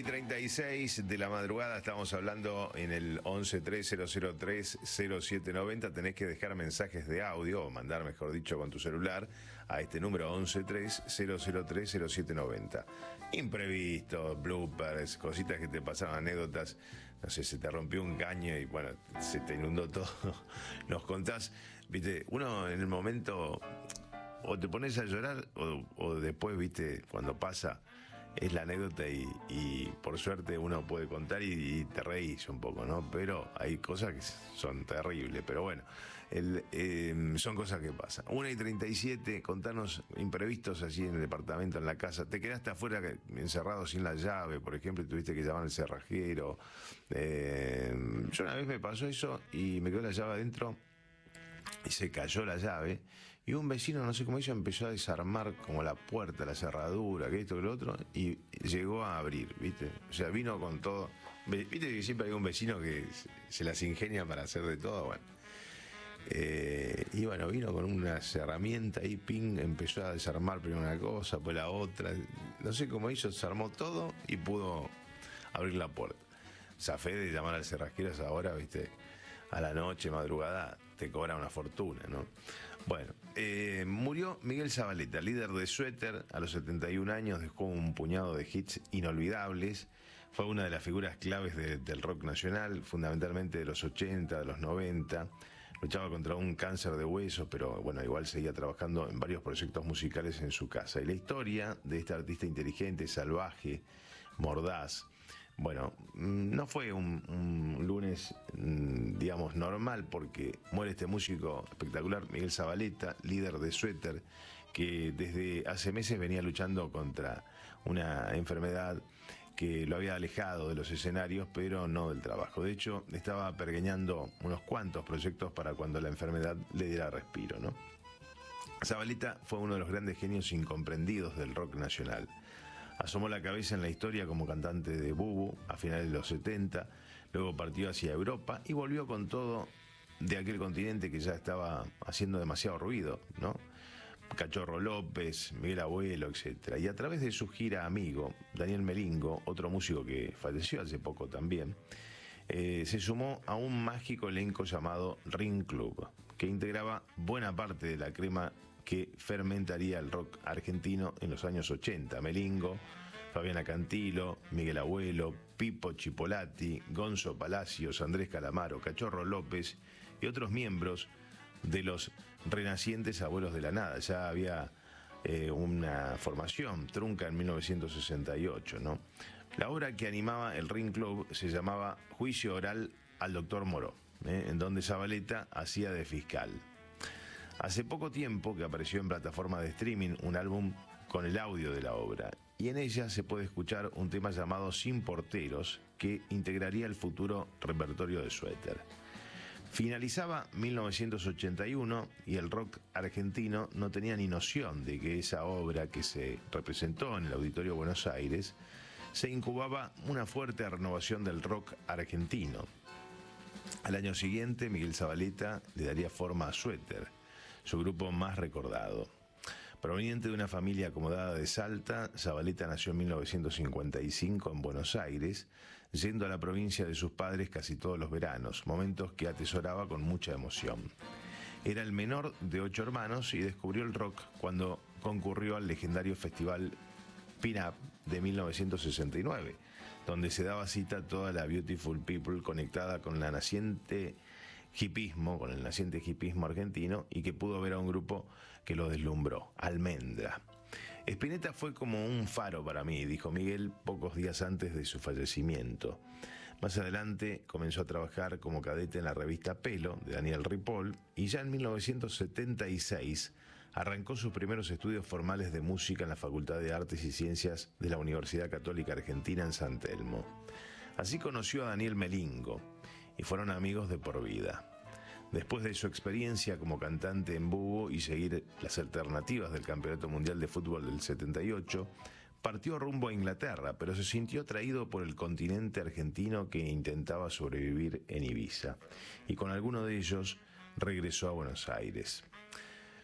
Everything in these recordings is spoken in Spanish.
1:36 de la madrugada, estamos hablando en el 1130030790. Tenés que dejar mensajes de audio, o mandar, mejor dicho, con tu celular a este número 1130030790. Imprevistos, bloopers, cositas que te pasaron, anécdotas. No sé, se te rompió un caño y bueno, se te inundó todo. Nos contás, viste, uno en el momento o te pones a llorar o después, viste, cuando pasa, es la anécdota y por suerte uno puede contar y te reís un poco, ¿no? Pero hay cosas que son terribles, pero bueno, son cosas que pasan. 1:37, contanos imprevistos allí en el departamento, en la casa. Te quedaste afuera encerrado sin la llave, por ejemplo, y tuviste que llamar al cerrajero. Yo una vez me pasó eso y me quedó la llave adentro y se cayó la llave y un vecino, no sé cómo hizo, empezó a desarmar como la puerta, la cerradura, que esto, que lo otro, y llegó a abrir, ¿viste? O sea, vino con todo. ¿Viste que siempre hay un vecino que se las ingenia para hacer de todo? Bueno. Y bueno, vino con unas herramientas y ping, empezó a desarmar primero una cosa, pues la otra, no sé cómo hizo, desarmó todo y pudo abrir la puerta. Zafé de llamar al cerrajero ahora, ¿viste? A la noche, madrugada, te cobra una fortuna, ¿no? Bueno, murió Miguel Zavaleta, líder de Suéter, a los 71 años, dejó un puñado de hits inolvidables, fue una de las figuras claves del rock nacional, fundamentalmente de los 80, de los 90, luchaba contra un cáncer de huesos, pero bueno, igual seguía trabajando en varios proyectos musicales en su casa. Y la historia de este artista inteligente, salvaje, mordaz, bueno, no fue un lunes, digamos, normal, porque muere este músico espectacular, Miguel Zavaleta, líder de Suéter, que desde hace meses venía luchando contra una enfermedad que lo había alejado de los escenarios, pero no del trabajo. De hecho, estaba pergeñando unos cuantos proyectos para cuando la enfermedad le diera respiro, ¿no? Zavaleta fue uno de los grandes genios incomprendidos del rock nacional. Asomó la cabeza en la historia como cantante de Bubu a finales de los 70, luego partió hacia Europa y volvió con todo de aquel continente que ya estaba haciendo demasiado ruido, ¿no? Cachorro López, Miguel Abuelo, etc. Y a través de su gira amigo, Daniel Melingo, otro músico que falleció hace poco también, se sumó a un mágico elenco llamado Ring Club, que integraba buena parte de la crema que fermentaría el rock argentino en los años 80. Melingo, Fabiana Cantilo, Miguel Abuelo, Pipo Chipolati, Gonzo Palacios, Andrés Calamaro, Cachorro López y otros miembros de los renacientes Abuelos de la Nada. Ya había una formación trunca en 1968, ¿no? La obra que animaba el Ring Club se llamaba Juicio Oral al Doctor Moró, en donde Zavaleta hacía de fiscal. Hace poco tiempo que apareció en plataforma de streaming un álbum con el audio de la obra, y en ella se puede escuchar un tema llamado Sin Porteros, que integraría el futuro repertorio de Suéter. Finalizaba 1981 y el rock argentino no tenía ni noción de que esa obra, que se representó en el Auditorio Buenos Aires, se incubaba una fuerte renovación del rock argentino. Al año siguiente, Miguel Zavaleta le daría forma a Suéter, su grupo más recordado. Proveniente de una familia acomodada de Salta, Zavaleta nació en 1955 en Buenos Aires, yendo a la provincia de sus padres casi todos los veranos, momentos que atesoraba con mucha emoción. Era el menor de 8 hermanos y descubrió el rock cuando concurrió al legendario festival Pin-Up de 1969, donde se daba cita a toda la Beautiful People conectada con el naciente hipismo argentino, y que pudo ver a un grupo que lo deslumbró, Almendra. Spinetta fue como un faro para mí, dijo Miguel pocos días antes de su fallecimiento. Más adelante comenzó a trabajar como cadete en la revista Pelo, de Daniel Ripoll, y ya en 1976 arrancó sus primeros estudios formales de música en la Facultad de Artes y Ciencias de la Universidad Católica Argentina en San Telmo. Así conoció a Daniel Melingo y fueron amigos de por vida. Después de su experiencia como cantante en Bubu y seguir las alternativas del Campeonato Mundial de Fútbol del 78, partió rumbo a Inglaterra, pero se sintió atraído por el continente argentino, que intentaba sobrevivir en Ibiza, y con alguno de ellos regresó a Buenos Aires.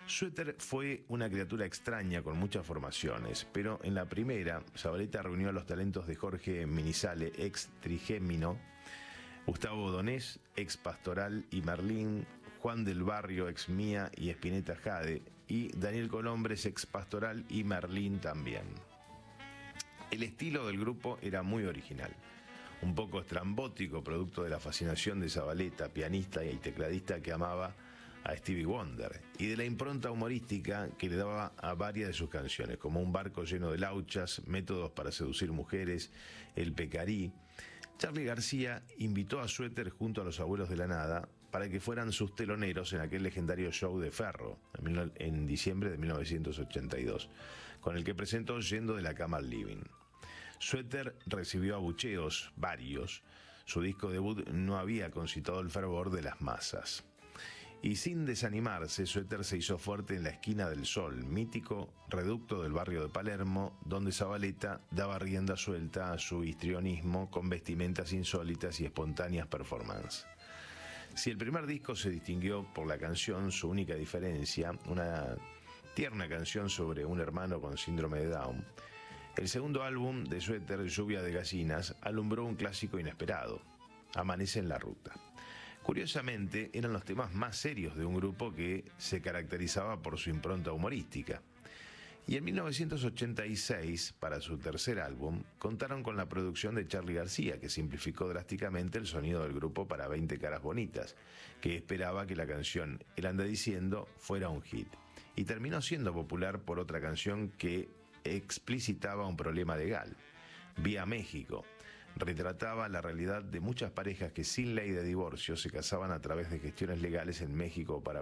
Suéter fue una criatura extraña con muchas formaciones, pero en la primera, Zavaleta reunió a los talentos de Jorge Minizale, ex Trigémino, Gustavo Donés, ex Pastoral y Merlín, Juan del Barrio, ex Mía y Spinetta Jade, y Daniel Colombres, ex Pastoral y Merlín también. El estilo del grupo era muy original, un poco estrambótico, producto de la fascinación de Zavaleta, pianista y tecladista que amaba a Stevie Wonder, y de la impronta humorística que le daba a varias de sus canciones, como Un barco lleno de lauchas, Métodos para seducir mujeres, El pecarí. Charly García invitó a Suéter junto a los Abuelos de la Nada para que fueran sus teloneros en aquel legendario show de Ferro, en diciembre de 1982, con el que presentó Yendo de la cama al living. Suéter recibió abucheos, varios. Su disco debut no había concitado el fervor de las masas. Y sin desanimarse, Suéter se hizo fuerte en la Esquina del Sol, mítico reducto del barrio de Palermo, donde Zavaleta daba rienda suelta a su histrionismo con vestimentas insólitas y espontáneas performances. Si el primer disco se distinguió por la canción Su única diferencia, una tierna canción sobre un hermano con síndrome de Down, el segundo álbum de Suéter, Lluvia de gallinas, alumbró un clásico inesperado, Amanece en la ruta. Curiosamente, eran los temas más serios de un grupo que se caracterizaba por su impronta humorística. Y en 1986, para su tercer álbum, contaron con la producción de Charly García, que simplificó drásticamente el sonido del grupo para 20 caras bonitas, que esperaba que la canción Él anda diciendo fuera un hit. Y terminó siendo popular por otra canción que explicitaba un problema legal, Vía México. Retrataba la realidad de muchas parejas que sin ley de divorcio se casaban a través de gestiones legales en México o Paraguay.